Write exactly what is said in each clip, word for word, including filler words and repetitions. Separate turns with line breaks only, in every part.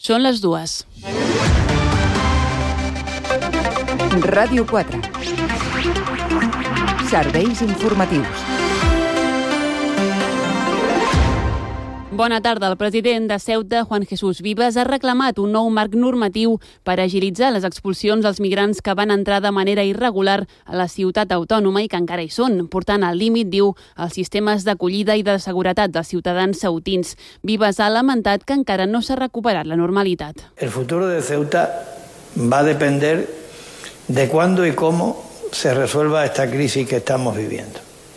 Són les dues.
Ràdio quatre. Serveis informatius.
Bona tarda. El president de Ceuta, Juan Jesús Vivas, ha reclamat un nou marc normatiu per agilitzar les expulsions dels migrants que van entrar de manera irregular a la ciutat autònoma i que encara hi són, portant al límit, diu, els sistemes d'acollida i de seguretat dels ciutadans ceutins. Vivas ha lamentat que encara no s'ha recuperat la normalitat.
El futuro de Ceuta va a depender de cuándo y cómo se resuelva esta crisis que estamos viviendo.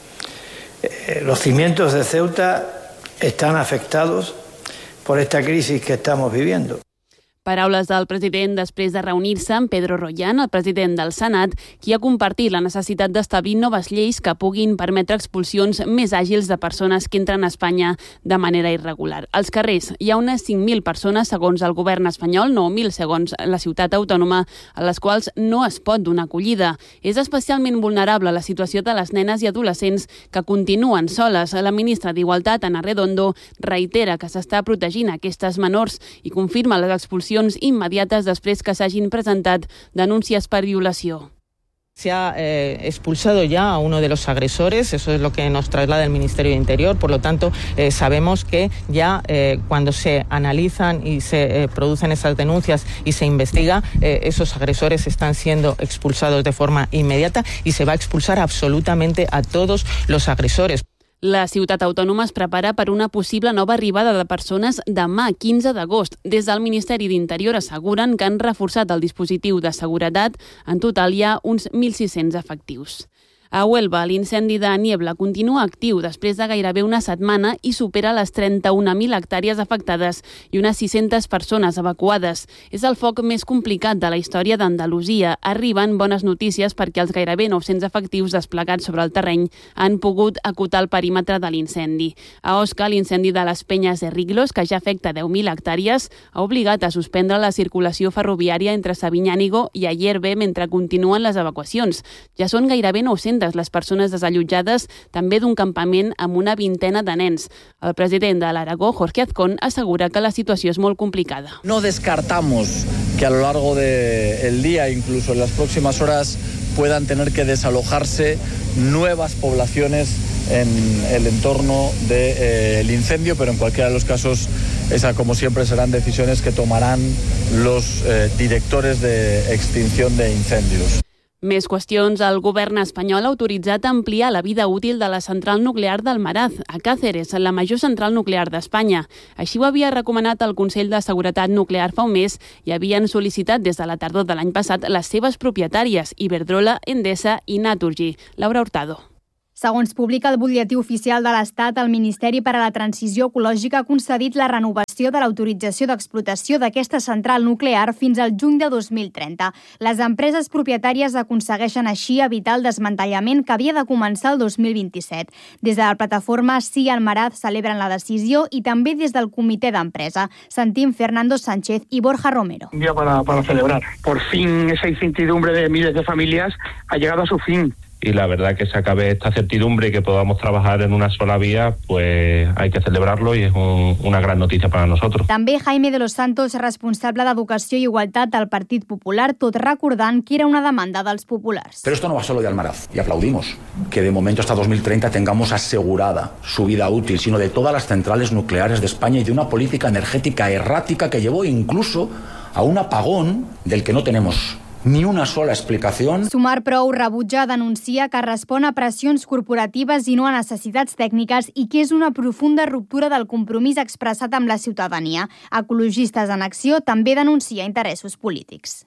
Eh, los cimientos de Ceuta están afectados por esta crisis que estamos viviendo.
Paraules del president després de reunir-se amb Pedro Royan, el president del Senat, qui ha compartit la necessitat d'establir noves lleis que puguin permetre expulsions més àgils de persones que entren a Espanya de manera irregular. Als carrers hi ha unes cinc mil persones, segons el govern espanyol, nou mil segons la ciutat autònoma, a les quals no es pot donar acollida. És especialment vulnerable la situació de les nenes i adolescents que continuen soles. La ministra d'Igualtat, Ana Redondo, reitera que s'està protegint aquestes menors i confirma les expulsions inmediates després que s'hagin presentat denúncies per violació.
Se ha eh, expulsado ya a uno de los agresores, eso es lo que nos traslada el Ministerio de Interior, por lo tanto eh, sabemos que ya eh, cuando se analizan y se eh, producen esas denuncias y se investiga, eh, esos agresores están siendo expulsados de forma inmediata y se va a expulsar absolutamente a todos los agresores.
La ciutat autònoma es prepara per una possible nova arribada de persones demà, quinze d'agost. Des del Ministeri d'Interior asseguren que han reforçat el dispositiu de seguretat. En total hi ha uns mil sis-cents efectius. A Huelva, l'incendi de Niebla continua actiu després de gairebé una setmana i supera les trenta-un mil hectàrees afectades i unes sis-centes persones evacuades. És el foc més complicat de la història d'Andalusia. Arriben bones notícies perquè els gairebé nou-cents efectius desplegats sobre el terreny han pogut acotar el perímetre de l'incendi. A Osca, l'incendi de les Penyes de Riglos, que ja afecta deu mil hectàrees, ha obligat a suspendre la circulació ferroviària entre Sabinyànigo i Ayerbe mentre continuen les evacuacions. Ja són gairebé nou-centes les persones desallotjades, també d'un campament amb una vintena de nens. El president de l'Aragó, Jorge Azcón, assegura que la situació és molt complicada.
No descartamos que a lo largo del día, incluso en las próximas horas, puedan tener que desalojarse nuevas poblaciones en el entorno del eh, incendio, pero en cualquiera de los casos, esa, como siempre, serán decisiones que tomarán los eh, directores de extinción de incendios.
Més qüestions. El govern espanyol ha autoritzat a ampliar la vida útil de la central nuclear d'Almaraz, a Càceres, la major central nuclear d'Espanya. Així ho havia recomanat el Consell de Seguretat Nuclear fa un mes i havien sol·licitat des de la tardor de l'any passat les seves propietàries, Iberdrola, Endesa i Naturgy. Laura Hurtado.
Segons publica el butlletí oficial de l'Estat, el Ministeri per a la Transició Ecològica ha concedit la renovació de l'autorització d'explotació d'aquesta central nuclear fins al juny de dos mil trenta. Les empreses propietàries aconsegueixen així evitar el desmantellament que havia de començar el dos mil vint-i-set. Des de la plataforma Sí Almaraz celebren la decisió i també des del comitè d'empresa. Sentim Fernando Sánchez i Borja Romero.
Un día para, para celebrar. Por fin esa incertidumbre de miles de familias ha llegado a su fin.
Y la verdad que se acabe esta certidumbre y que podamos trabajar en una sola vía, pues hay que celebrarlo y es un, una gran noticia para nosotros.
També Jaime de los Santos, responsable d'Educació i Igualtat del Partit Popular, tot recordant que era una demanda dels populars.
Pero esto no va solo de Almaraz y aplaudimos que de momento hasta dos mil treinta tengamos asegurada su vida útil, sino de todas las centrales nucleares de España y de una política energética errática que llevó incluso a un apagón del que no tenemos ni una sola explicació.
Sumar Prou rebutja, denuncia que respon a pressions corporatives i no a necessitats tècniques i que és una profunda ruptura del compromís expressat amb la ciutadania. Ecologistes en Acció també denuncia interessos polítics.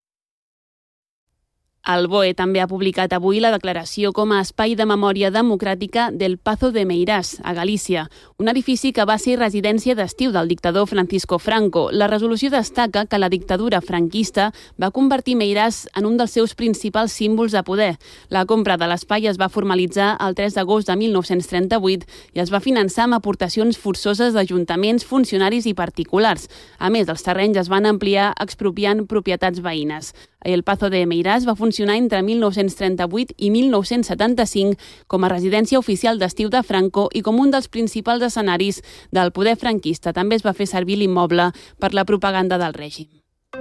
El B O E també ha publicat avui la declaració com a espai de memòria democràtica del Pazo de Meirás, a Galícia, un edifici que va ser residència d'estiu del dictador Francisco Franco. La resolució destaca que la dictadura franquista va convertir Meirás en un dels seus principals símbols de poder. La compra de l'espai es va formalitzar el tres d'agost de mil nou-cents trenta-vuit i es va finançar amb aportacions forçoses d'ajuntaments, funcionaris i particulars. A més, els terrenys es van ampliar expropiant propietats veïnes. El Pazo de Meiràs va funcionar entre mil nou-cents trenta-vuit i mil nou-cents setanta-cinc com a residència oficial d'estiu de Franco i com un dels principals escenaris del poder franquista. També es va fer servir l'immoble per la propaganda del règim.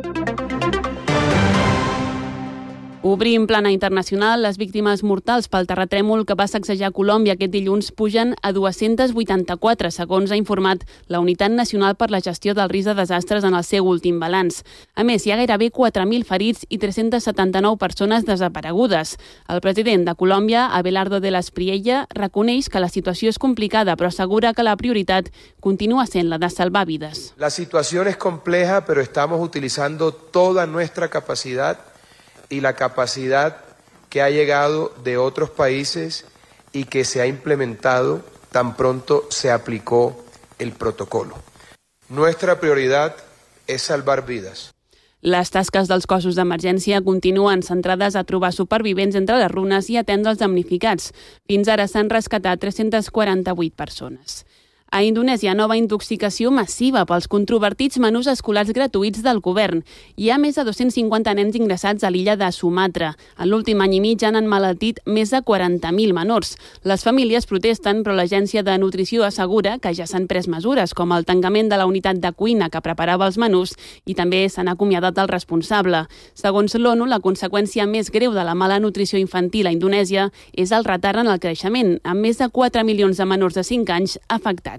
Obrim plana internacional. Les víctimes mortals pel terratrèmol que va sacsejar Colòmbia aquest dilluns pugen a dues-centes vuitanta-quatre, segons ha informat la Unitat Nacional per la Gestió del Risc de Desastres en el seu últim balanç. A més, hi ha gairebé quatre mil ferits i tres-centes setanta-nou persones desaparegudes. El president de Colòmbia, Abelardo de la Espriella, reconeix que la situació és complicada, però assegura que la prioritat continua sent la de salvar vides.
La situación es compleja, pero estamos utilizando toda nuestra capacidad y la capacidad que ha llegado de otros países y que se ha implementado tan pronto se aplicó el protocolo. Nuestra prioridad es salvar vidas.
Les tasques dels cossos d'emergència continuen centrades a trobar supervivents entre les runes i atendre els damnificats. Fins ara s'han rescatat tres-centes quaranta-vuit persones. A Indonèsia, nova intoxicació massiva pels controvertits menús escolars gratuïts del govern. Hi ha més de dos-cents cinquanta nens ingressats a l'illa de Sumatra. En l'últim any i mig han emmalaltit més de quaranta mil menors. Les famílies protesten, però l'Agència de Nutrició assegura que ja s'han pres mesures, com el tancament de la unitat de cuina que preparava els menús i també s'han acomiadat el responsable. Segons l'ONU, la conseqüència més greu de la mala nutrició infantil a Indonèsia és el retard en el creixement, amb més de quatre milions de menors de cinc anys afectats.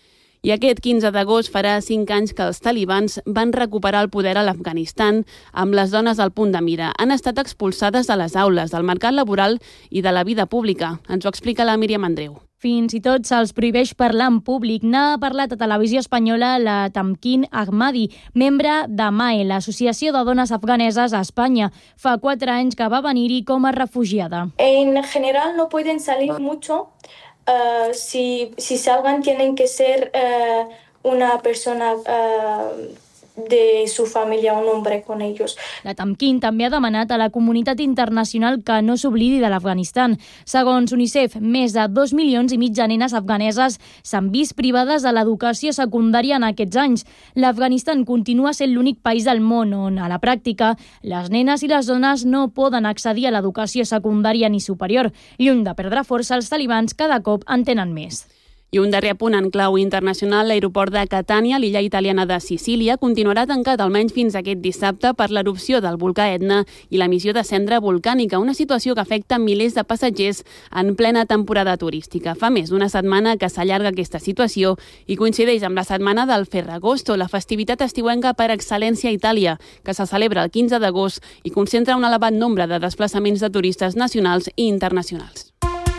I aquest quinze d'agost farà cinc anys que els talibans van recuperar el poder a l'Afganistan amb les dones al punt de mira. Han estat expulsades de les aules, del mercat laboral i de la vida pública. Ens ho explica la Míriam Andreu.
Fins i tot se'ls prohibeix parlar en públic. N'ha parlat a Televisió Espanyola la Tamkin Ahmadi, membre de M A E, l'Associació de Dones Afganeses a Espanya. Fa quatre anys que va venir-hi com a refugiada.
En general no pueden salir mucho. Uh, si, si salgan tienen que ser uh, una persona uh, de su familia, un hombre con ellos.
La Tamkin també ha demanat a la comunitat internacional que no s'oblidi de l'Afganistan. Segons UNICEF, més de dos milions i mig de nenes afganeses s'han vist privades de l'educació secundària en aquests anys. L'Afganistan continua sent l'únic país del món on, a la pràctica, les nenes i les dones no poden accedir a l'educació secundària ni superior. Lluny de perdre força, els talibans cada cop en tenen més.
I un darrer punt en clau internacional, l'aeroport de Catània, l'illa italiana de Sicília, continuarà tancat almenys fins aquest dissabte per l'erupció del volcà Etna i l'emissió de cendra volcànica, una situació que afecta milers de passatgers en plena temporada turística. Fa més d'una setmana que s'allarga aquesta situació i coincideix amb la setmana del Ferragosto, la festivitat estiuenca per excel·lència a Itàlia, que se celebra el quinze d'agost i concentra un elevat nombre de desplaçaments de turistes nacionals i internacionals.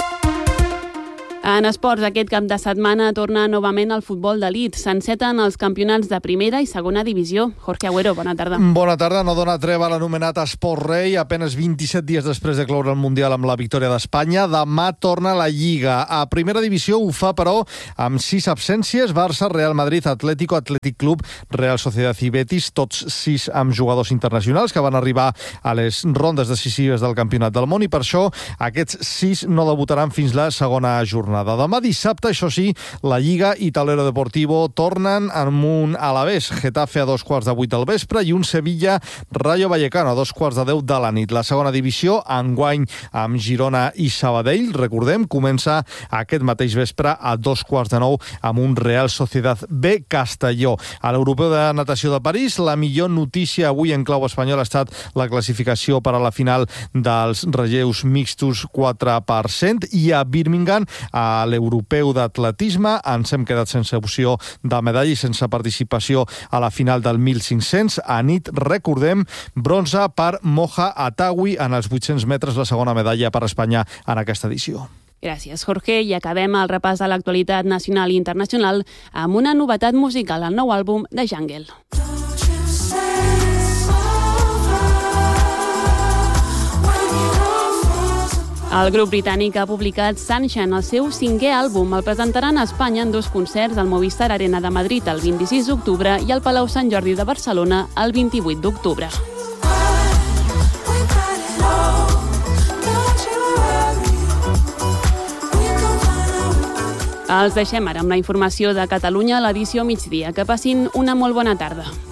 En esports, aquest cap de setmana torna novament al futbol d'elit. S'enceten els campionats de primera i segona divisió. Jorge Agüero, bona tarda.
Bona tarda. No dona treva l'anomenat Esport Rei. Apenas vint-i-set dies després de cloure el Mundial amb la victòria d'Espanya. Demà torna la Lliga. A primera divisió ho fa, però, amb sis absències. Barça, Real Madrid, Atlético, Athletic Club, Real Sociedad i Betis, tots sis amb jugadors internacionals que van arribar a les rondes decisives del Campionat del Món i per això aquests sis no debutaran fins la segona jornada. Demà dissabte, això sí, la Lliga i Tablero Deportivo tornen amb un Alavés, Getafe a dos quarts de vuit del vespre i un Sevilla Rayo Vallecano a dos quarts de deu de la nit. La segona divisió, enguany amb Girona i Sabadell, recordem, comença aquest mateix vespre a dos quarts de nou amb un Real Sociedad B Castelló. A l'Europeu de Natació de París, la millor notícia avui en clau espanyol ha estat la classificació per a la final dels relleus mixtos quatre per cent i a Birmingham, a l'Europeu d'Atletisme, ens hem quedat sense opció de medalla i sense participació a la final del mil cinc-cents. A nit, recordem, bronze per Moja Atawi en els vuit-cents metres, la segona medalla per Espanya en aquesta edició.
Gràcies, Jorge. I acabem el repàs de l'actualitat nacional i internacional amb una novetat musical, el nou àlbum de Jungle. El grup britànic ha publicat Sunshine, el seu cinquè àlbum. El presentaran a Espanya en dos concerts al Movistar Arena de Madrid el vint-i-sis d'octubre i al Palau Sant Jordi de Barcelona el vint-i-vuit d'octubre. Els deixem ara amb la informació de Catalunya a l'edició migdia. Que passin una molt bona tarda.